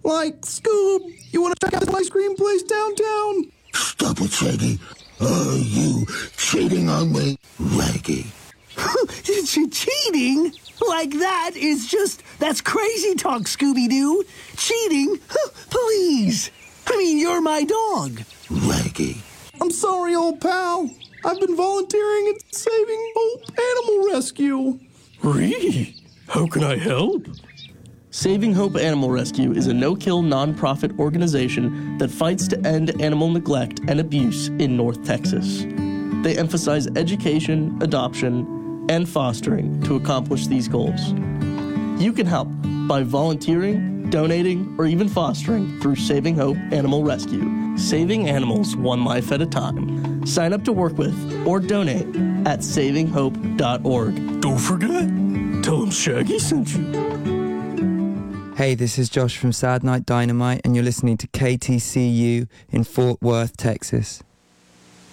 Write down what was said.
Like, Scoob, you want to check out this ice cream place downtown? Stop it, Shaggy. Are you cheating on me, Raggy? Cheating? Like that's crazy talk, Scooby-Doo. Cheating? Please. I mean, you're my dog. Raggy. I'm sorry, old pal. I've been volunteering at Saving Hope Animal Rescue. Ree, how can I help? Saving Hope Animal Rescue is a no-kill nonprofit organization that fights to end animal neglect and abuse in North Texas. They emphasize education, adoption, and fostering to accomplish these goals. You can help by volunteering, donating, or even fostering through Saving Hope Animal Rescue, saving animals one life at a time. Sign up to work with or donate at savinghope.org. Don't forget, tell them Shaggy sent you. Hey, this is Josh from Sad Night Dynamite, and you're listening to KTCU in Fort Worth, Texas.